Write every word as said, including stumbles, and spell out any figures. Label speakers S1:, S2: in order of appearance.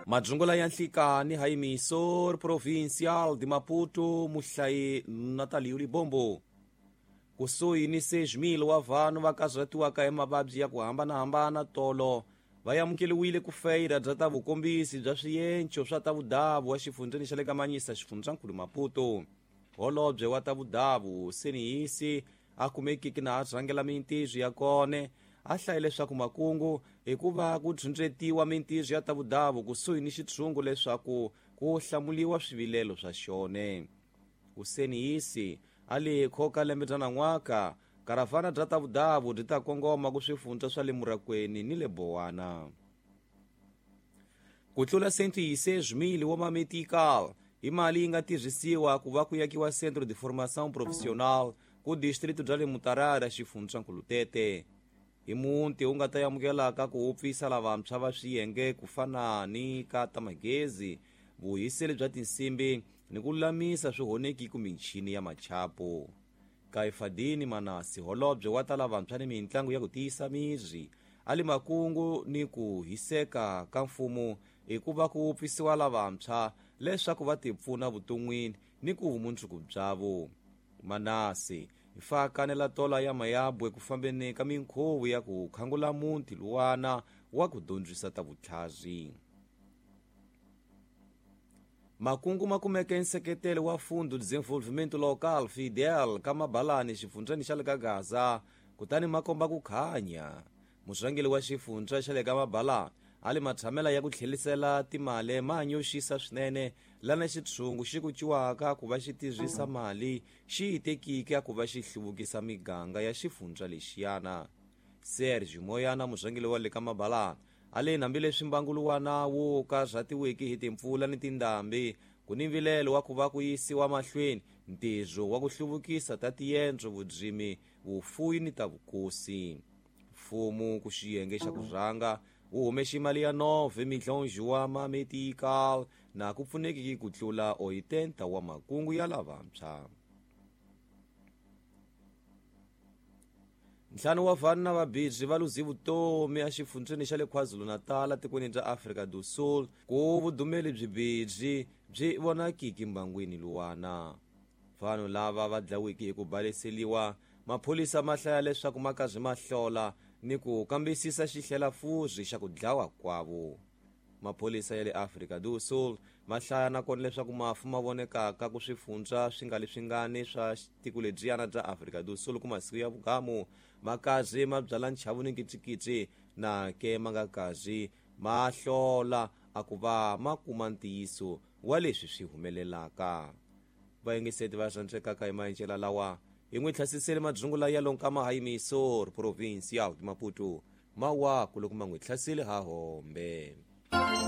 S1: Majungula ya Nhlikani ha emissor provincial de Maputo muhlayi Natalio Libombo kusuhi ni seis mil wa vanhu va kazatiwaka hi mavabyi ya ku hambanahambana tolo va yamukeliwile ku feira bya ta vukombisi bya swiyenco swa ta vudavu wa xifundzeni xa le ka Manyisa xifundzhankulu Maputo. Holobye wa ta vudavu Senihisi a kumekiki na a rhangela mintizo ya kone a hlaye leswaku makungu hi ku va ku dzundzetiwa mintizo ya ta vudavu kusuhi ni xitshungu leswaku ku hlamuliwa swivilelo swa xone. Senihisi a le khoka lembe bya nan'waka karavana bya ta vudavu byi ta kongoma ku swifundza swa le Murakweni ni le Bowana. Ku tlula cento e seis mil wa mametical hi mali yi nga tirhisiwa ku va ku yakiwa Centro de Formação Profissional ku distrito bya le Mutarara xifundzhankulu Tete. Hi munti wu nga ta yamukelaka ku hupfisa lavantshwa va swiyenge ku fana ni ka ta magezi, vuhiseli bya tinsimbi ni ku lulamisa swihoneki ku michini ya machapo. Kaifadini Manasi, holobye wa ta lavantshwa ni mitlangu ya ku tiyisa miri, ali makungu ni ku hiseka ka mfumo hi ku va ku hupfisiwa lavantshwa leswaku va tipfuna vuton'wini ni ku vumundzuku byavo. Manasi hi fakanela tola ya mayabwe ku fambeni ka minkhuvo ya ku khangula munti luwana wa ku dyondzisa ta vutlhari. Makungu ma kumeke nseketelo wa Fundo de Desenvolvimento Local Fidel ka Mabalani xifundzeni xa le ka Gaza kutani makomba ku khanya. Muswangeli wa xifundzha xa le ka Mabalani ali matshamela ya ku tlhelisela timali ma hanyoxisa swinene lana xitshungu xi ku ciwaka ku va xi tirhisa mali xi yi tekike ku va xi hluvukisa miganga ya xifundza lexiyana. Serge Moyana, muswangeli wa le ka Mabalani, ale nambileswi mbanguluwana wo kazatiweki hi timpfula ni tindhambi ku ni vilelo wa ku va ku yisiwa mahlweni ntirho wa ku hluvukisa ta tiyendzo, vudzimi, vufuwi ni ta vukosi. Mfumo ku xiyenge xa ku rhanga wu humexe mali ya nove milhões wa mametical na ku pfunekiki ku tlula oitenta wa makungu ya lavantshwa. Ntlhanu wa vanhu na vabidzi va luzi vutomi a xifundzeni xa le KwaZulu-Natal tikweni bya Afrika do Sul ku vudumeli byi bidzi byi vonakiki mbangwini luwana. Vanhu lava va dlawiki hi ku baleseliwa, mapholisa ma hlaya leswaku ma kazi ma hlola ni ku kambisisa xihlelafuzi xa ku dlawa kwavo. Mapholisa ya le Afrika do Sul ma hlaya na kona leswaku mafu ma vonekaka ku swifundza swi nga leswi nga ni swa tiko lebiyana bya Afrika do Sul ku masiku ya vugamu makazi ma byala nchavu ni nkitsikitsi na ke ma nga kazi ma hlola a ku va ma kuma ntiyiso wa leswi swi humelelaka. Vayingiseti va xantswekaka hi maendlelo lawa hi n'wi tlhasiseli madzungula ya lonkama ha emissor provincial de Maputo mawa ku loko ma n'wi tlhasile ha hombe.